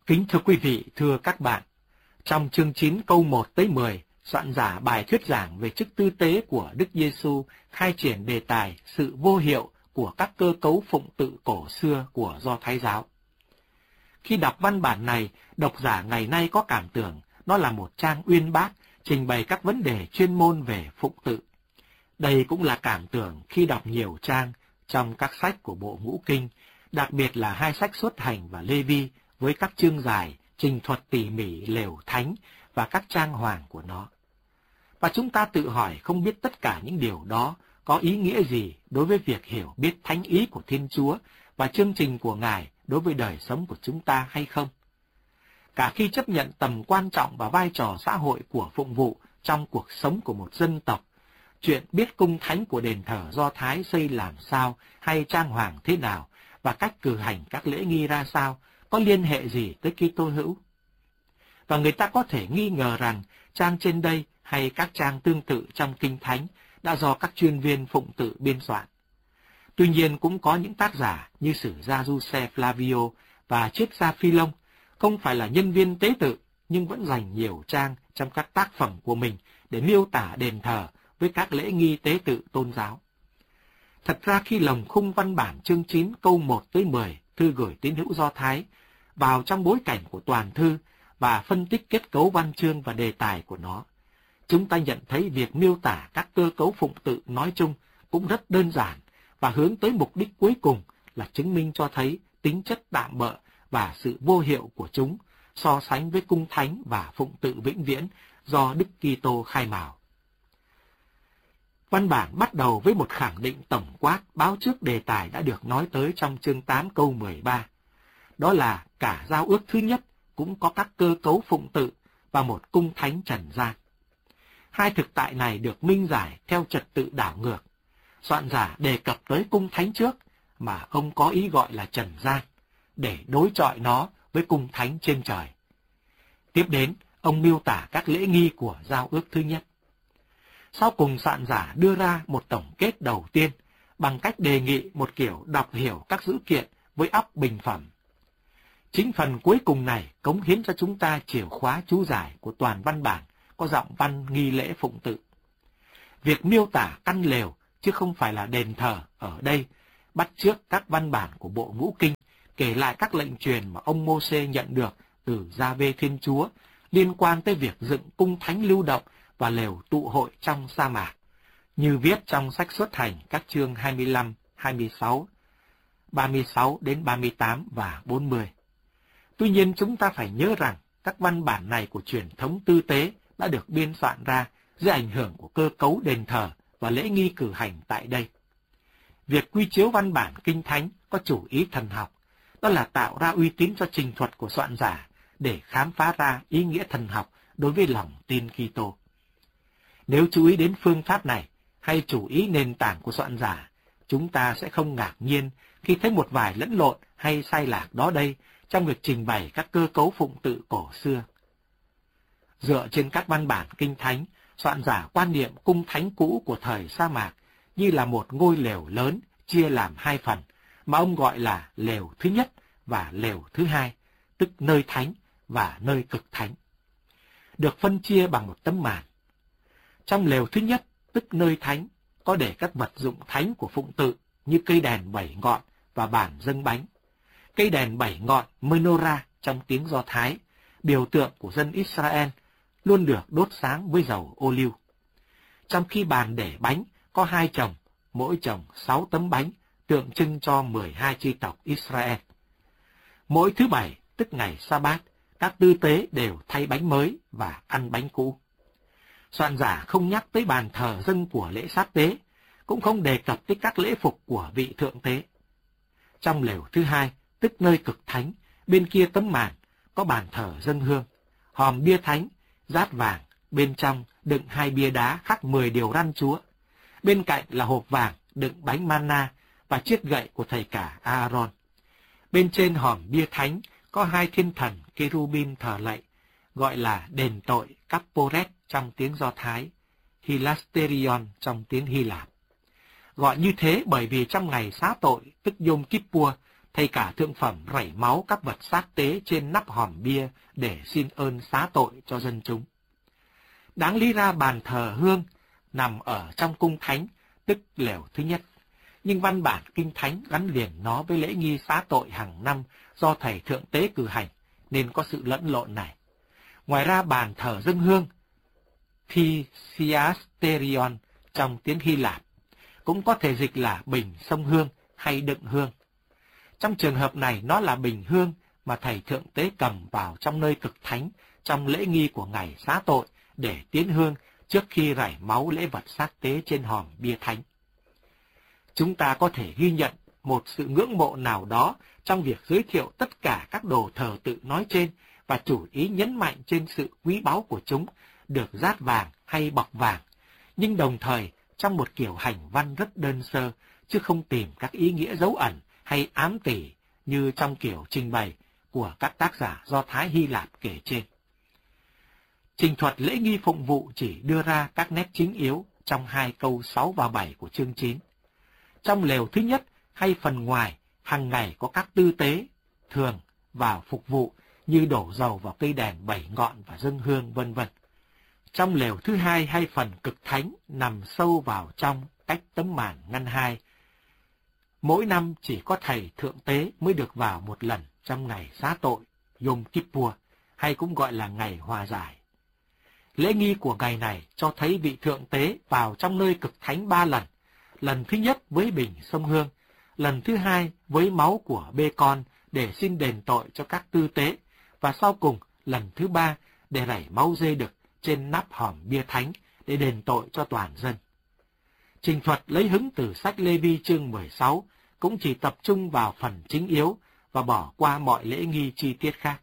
Kính thưa quý vị, thưa các bạn, trong chương 9 câu 1 tới 10, soạn giả bài thuyết giảng về chức tư tế của Đức Giêsu khai triển đề tài sự vô hiệu của các cơ cấu phụng tự cổ xưa của Do Thái giáo. Khi đọc văn bản này, độc giả ngày nay có cảm tưởng nó là một trang uyên bác trình bày các vấn đề chuyên môn về phụng tự. Đây cũng là cảm tưởng khi đọc nhiều trang trong các sách của Bộ Ngũ Kinh, đặc biệt là hai sách Xuất Hành và Lê Vi với các chương dài, trình thuật tỉ mỉ lều thánh và các trang hoàng của nó. Và chúng ta tự hỏi không biết tất cả những điều đó có ý nghĩa gì đối với việc hiểu biết thánh ý của Thiên Chúa và chương trình của Ngài đối với đời sống của chúng ta hay không? Cả khi chấp nhận tầm quan trọng và vai trò xã hội của phụng vụ trong cuộc sống của một dân tộc, chuyện biết cung thánh của đền thờ Do Thái xây làm sao hay trang hoàng thế nào và cách cử hành các lễ nghi ra sao có liên hệ gì tới Kitô hữu? Và người ta có thể nghi ngờ rằng trang trên đây hay các trang tương tự trong Kinh Thánh đã do các chuyên viên phụng tự biên soạn. Tuy nhiên cũng có những tác giả như sử gia Giuse Flavio và triết gia Philông không phải là nhân viên tế tự nhưng vẫn dành nhiều trang trong các tác phẩm của mình để miêu tả đền thờ với các lễ nghi tế tự tôn giáo. Thật ra khi lồng khung văn bản chương 9 câu 1 tới 10 thư gửi tín hữu Do Thái vào trong bối cảnh của toàn thư và phân tích kết cấu văn chương và đề tài của nó, chúng ta nhận thấy việc miêu tả các cơ cấu phụng tự nói chung cũng rất đơn giản và hướng tới mục đích cuối cùng là chứng minh cho thấy tính chất tạm bợ và sự vô hiệu của chúng so sánh với cung thánh và phụng tự vĩnh viễn do Đức Kitô khai mào. Văn bản bắt đầu với một khẳng định tổng quát báo trước đề tài đã được nói tới trong chương 8 câu 13. Đó là cả giao ước thứ nhất cũng có các cơ cấu phụng tự và một cung thánh trần gian. Hai thực tại này được minh giải theo trật tự đảo ngược. Soạn giả đề cập tới cung thánh trước mà ông có ý gọi là trần gian, để đối chọi nó với cung thánh trên trời. Tiếp đến, ông miêu tả các lễ nghi của giao ước thứ nhất. Sau cùng soạn giả đưa ra một tổng kết đầu tiên bằng cách đề nghị một kiểu đọc hiểu các dữ kiện với óc bình phẩm. Chính phần cuối cùng này cống hiến cho chúng ta chìa khóa chú giải của toàn văn bản có giọng văn nghi lễ phụng tự. Việc miêu tả căn lều chứ không phải là đền thờ ở đây bắt chước các văn bản của Bộ Ngũ Kinh kể lại các lệnh truyền mà ông Mô-sê nhận được từ Gia-vê Thiên Chúa liên quan tới việc dựng cung thánh lưu động và lều tụ hội trong sa mạc, như viết trong sách Xuất Hành các chương 25, 26, 36 đến 38 và 40. Tuy nhiên chúng ta phải nhớ rằng các văn bản này của truyền thống tư tế đã được biên soạn ra dưới ảnh hưởng của cơ cấu đền thờ và lễ nghi cử hành tại đây. Việc quy chiếu văn bản Kinh Thánh có chủ ý thần học, đó là tạo ra uy tín cho trình thuật của soạn giả để khám phá ra ý nghĩa thần học đối với lòng tin Kitô. Nếu chú ý đến phương pháp này hay chủ ý nền tảng của soạn giả, chúng ta sẽ không ngạc nhiên khi thấy một vài lẫn lộn hay sai lạc đó đây trong việc trình bày các cơ cấu phụng tự cổ xưa. Dựa trên các văn bản Kinh Thánh, soạn giả quan niệm cung thánh cũ của thời sa mạc như là một ngôi lều lớn chia làm hai phần, mà ông gọi là lều thứ nhất và lều thứ hai, tức nơi thánh và nơi cực thánh, được phân chia bằng một tấm màn. Trong lều thứ nhất, tức nơi thánh, có để các vật dụng thánh của phụng tự như cây đèn 7 ngọn và bàn dâng bánh. Cây đèn 7 ngọn menorah trong tiếng Do Thái, biểu tượng của dân Israel, luôn được đốt sáng với dầu ô liu. Trong khi bàn để bánh có 2 chồng, mỗi chồng 6 tấm bánh, tượng trưng cho 12 chi tộc Israel. Mỗi thứ Bảy, tức ngày Sa-bát, các tư tế đều thay bánh mới và ăn bánh cũ. Soạn giả không nhắc tới bàn thờ dâng của lễ sát tế, cũng không đề cập tới các lễ phục của vị thượng tế. Trong lều thứ hai, tức nơi cực thánh, bên kia tấm màn, có bàn thờ dâng hương, hòm bia thánh, dát vàng, bên trong đựng 2 bia đá khắc 10 điều răn Chúa. Bên cạnh là hộp vàng đựng bánh manna và chiếc gậy của thầy cả Aaron. Bên trên hòm bia thánh có 2 thiên thần Kerubim thờ lạy, gọi là đền tội Kapporet trong tiếng Do Thái, Hilasterion trong tiếng Hy Lạp. Gọi như thế bởi vì trong ngày xá tội, tức Yom Kippur, thầy cả thượng phẩm rảy máu các vật xác tế trên nắp hòm bia để xin ơn xá tội cho dân chúng. Đáng lý ra bàn thờ hương nằm ở trong cung thánh, tức lều thứ nhất, nhưng văn bản kinh thánh gắn liền nó với lễ nghi xá tội hàng năm do thầy thượng tế cử hành, nên có sự lẫn lộn này. Ngoài ra bàn thờ dâng hương, Physiasterion trong tiếng Hy Lạp, cũng có thể dịch là bình sông hương hay đựng hương. Trong trường hợp này nó là bình hương mà thầy thượng tế cầm vào trong nơi cực thánh trong lễ nghi của ngày xá tội để tiến hương trước khi rải máu lễ vật xác tế trên hòm bia thánh. Chúng ta có thể ghi nhận một sự ngưỡng mộ nào đó trong việc giới thiệu tất cả các đồ thờ tự nói trên và chủ ý nhấn mạnh trên sự quý báu của chúng, được dát vàng hay bọc vàng, nhưng đồng thời trong một kiểu hành văn rất đơn sơ, chứ không tìm các ý nghĩa dấu ẩn hay ám tỉ như trong kiểu trình bày của các tác giả Do Thái Hy Lạp kể trên. Trình thuật lễ nghi phụng vụ chỉ đưa ra các nét chính yếu trong 2 câu 6 và 7 của chương 9. Trong lều thứ nhất hay phần ngoài, hàng ngày có các tư tế thường vào phục vụ như đổ dầu vào cây đèn 7 ngọn và dâng hương vân vân. Trong lều thứ hai hay phần cực thánh nằm sâu vào trong cách tấm màn ngăn hai. Mỗi năm chỉ có thầy thượng tế mới được vào một lần trong ngày xá tội, Yom Kippur, hay cũng gọi là ngày hòa giải. Lễ nghi của ngày này cho thấy vị thượng tế vào trong nơi cực thánh 3 lần. Lần thứ nhất với bình sông hương, lần thứ hai với máu của bê con để xin đền tội cho các tư tế, và sau cùng lần thứ 3 để rảy máu dê đực trên nắp hòm bia thánh để đền tội cho toàn dân. Trình thuật lấy hứng từ sách Lê Vi chương 16 cũng chỉ tập trung vào phần chính yếu và bỏ qua mọi lễ nghi chi tiết khác.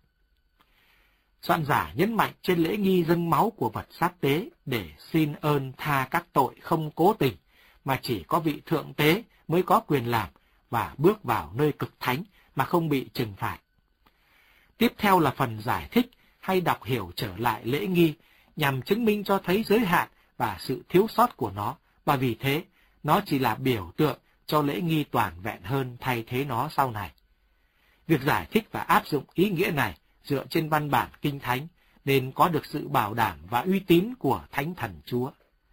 Soạn giả nhấn mạnh trên lễ nghi dâng máu của vật xác tế để xin ơn tha các tội không cố tình, mà chỉ có vị thượng tế mới có quyền làm và bước vào nơi cực thánh mà không bị trừng phạt. Tiếp theo là phần giải thích hay đọc hiểu trở lại lễ nghi nhằm chứng minh cho thấy giới hạn và sự thiếu sót của nó, và vì thế nó chỉ là biểu tượng cho lễ nghi toàn vẹn hơn thay thế nó sau này. Việc giải thích và áp dụng ý nghĩa này dựa trên văn bản kinh thánh nên có được sự bảo đảm và uy tín của Thánh Thần Chúa.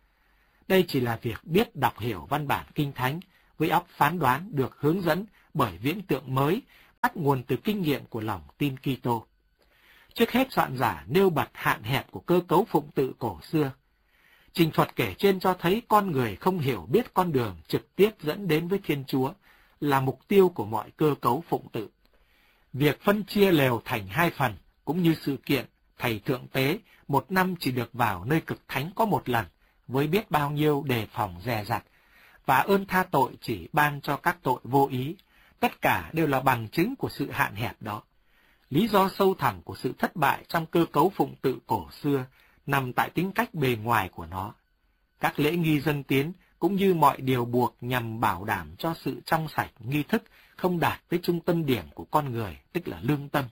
Đây chỉ là việc biết đọc hiểu văn bản kinh thánh với óc phán đoán được hướng dẫn bởi viễn tượng mới bắt nguồn từ kinh nghiệm của lòng tin Kitô. Trước hết soạn giả nêu bật hạn hẹp của cơ cấu phụng tự cổ xưa. Trình thuật kể trên cho thấy con người không hiểu biết con đường trực tiếp dẫn đến với Thiên Chúa là mục tiêu của mọi cơ cấu phụng tự. Việc phân chia lều thành 2 phần cũng như sự kiện thầy thượng tế một năm chỉ được vào nơi cực thánh có một lần với biết bao nhiêu đề phòng dè dặt, và ơn tha tội chỉ ban cho các tội vô ý, tất cả đều là bằng chứng của sự hạn hẹp đó. Lý do sâu thẳm của sự thất bại trong cơ cấu phụng tự cổ xưa nằm tại tính cách bề ngoài của nó. Các lễ nghi dân tiến cũng như mọi điều buộc nhằm bảo đảm cho sự trong sạch nghi thức không đạt tới trung tâm điểm của con người, tức là lương tâm.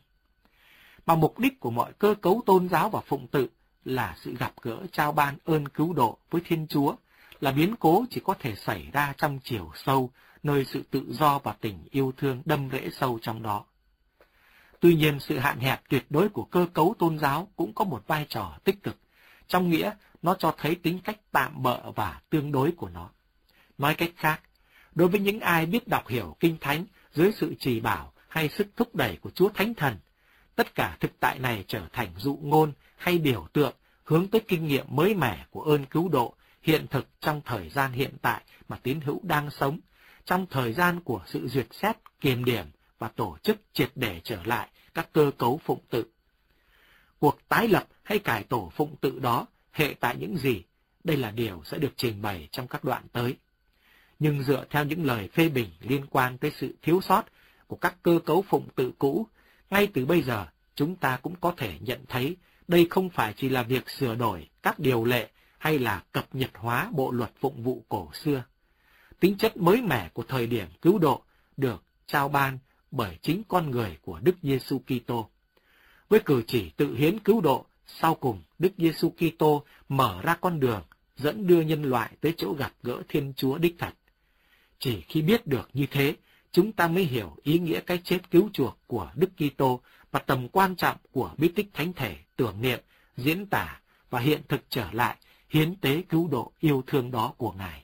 Mà mục đích của mọi cơ cấu tôn giáo và phụng tự là sự gặp gỡ trao ban ơn cứu độ với Thiên Chúa, là biến cố chỉ có thể xảy ra trong chiều sâu, nơi sự tự do và tình yêu thương đâm rễ sâu trong đó. Tuy nhiên, sự hạn hẹp tuyệt đối của cơ cấu tôn giáo cũng có một vai trò tích cực, trong nghĩa nó cho thấy tính cách tạm bợ và tương đối của nó. Nói cách khác, đối với những ai biết đọc hiểu Kinh Thánh dưới sự chỉ bảo hay sức thúc đẩy của Chúa Thánh Thần, tất cả thực tại này trở thành dụ ngôn hay biểu tượng hướng tới kinh nghiệm mới mẻ của ơn cứu độ hiện thực trong thời gian hiện tại mà tín hữu đang sống, trong thời gian của sự duyệt xét, kiềm điểm và tổ chức triệt để trở lại các cơ cấu phụng tự. Cuộc tái lập hay cải tổ phụng tự đó hệ tại những gì? Đây là điều sẽ được trình bày trong các đoạn tới. Nhưng dựa theo những lời phê bình liên quan tới sự thiếu sót của các cơ cấu phụng tự cũ, ngay từ bây giờ chúng ta cũng có thể nhận thấy đây không phải chỉ là việc sửa đổi các điều lệ hay là cập nhật hóa bộ luật phụng vụ cổ xưa. Tính chất mới mẻ của thời điểm cứu độ được trao ban bởi chính con người của Đức Giêsu Kitô. Với cử chỉ tự hiến cứu độ, sau cùng Đức Giêsu Kitô mở ra con đường dẫn đưa nhân loại tới chỗ gặp gỡ Thiên Chúa đích thật. Chỉ khi biết được như thế, chúng ta mới hiểu ý nghĩa cái chết cứu chuộc của Đức Kitô và tầm quan trọng của bí tích thánh thể tưởng niệm, diễn tả và hiện thực trở lại hiến tế cứu độ yêu thương đó của Ngài.